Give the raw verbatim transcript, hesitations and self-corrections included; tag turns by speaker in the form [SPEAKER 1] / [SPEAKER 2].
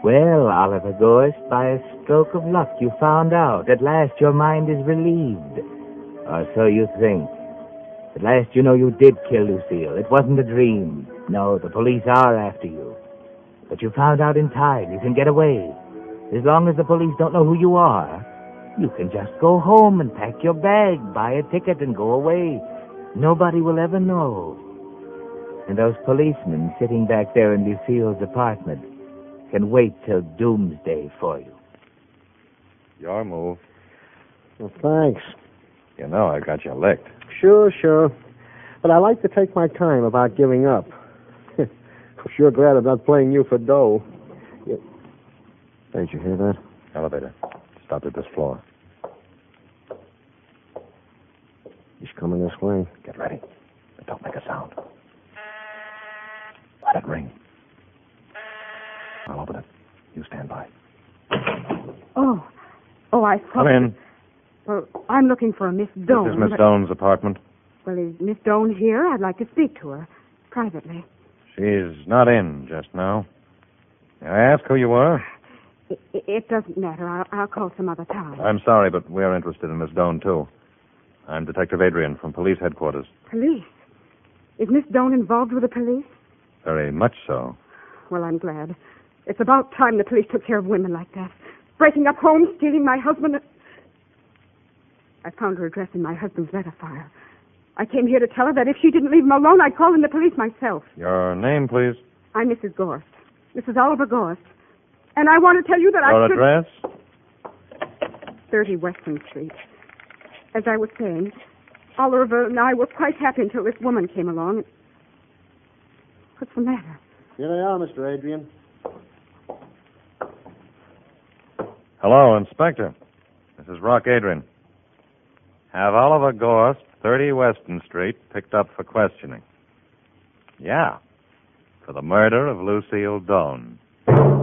[SPEAKER 1] Well, Oliver Gorst, by a stroke of luck, you found out. At last your mind is relieved. Or so you think. At last you know you did kill Lucille. It wasn't a dream. No, the police are after you. But you found out in time. You can get away. As long as the police don't know who you are, you can just go home and pack your bag, buy a ticket, and go away. Nobody will ever know. And those policemen sitting back there in Lucille's apartment can wait till doomsday for you.
[SPEAKER 2] Your move.
[SPEAKER 3] Well, thanks.
[SPEAKER 2] You know I got you licked.
[SPEAKER 3] Sure, sure. But I like to take my time about giving up. I'm sure glad I'm not playing you for dough. You... Did you hear that?
[SPEAKER 2] Elevator. Stopped at this floor.
[SPEAKER 3] He's coming this way.
[SPEAKER 2] Get ready. But don't make a sound. Let it ring. I'll open it. You stand by.
[SPEAKER 4] Oh. Oh, I thought...
[SPEAKER 2] Come in.
[SPEAKER 4] Well, I'm looking for a Miss Doane.
[SPEAKER 2] This is Miss
[SPEAKER 4] but...
[SPEAKER 2] Doane's apartment.
[SPEAKER 4] Well, is Miss Doane here? I'd like to speak to her privately.
[SPEAKER 2] She's not in just now. May I ask who you are?
[SPEAKER 4] It, it doesn't matter. I'll, I'll call some other time.
[SPEAKER 2] I'm sorry, but we're interested in Miss Doane, too. I'm Detective Adrian from police headquarters.
[SPEAKER 4] Police? Is Miss Doane involved with the police?
[SPEAKER 2] Very much so.
[SPEAKER 4] Well, I'm glad. It's about time the police took care of women like that. Breaking up homes, stealing my husband. I found her address in my husband's letter file. I came here to tell her that if she didn't leave him alone, I'd call in the police myself.
[SPEAKER 2] Your name, please?
[SPEAKER 4] I'm Missus Gorst. Missus Oliver Gorst. And I want to tell you that
[SPEAKER 2] Your
[SPEAKER 4] I could...
[SPEAKER 2] address?
[SPEAKER 4] thirty Western Street. As I was saying, Oliver and I were quite happy until this woman came along. What's the matter?
[SPEAKER 3] Here they are, Mister Adrian.
[SPEAKER 2] Hello, Inspector. This is Rock Adrian. Have Oliver Gorst, thirty Western Street, picked up for questioning. Yeah, for the murder of Lucille Doane.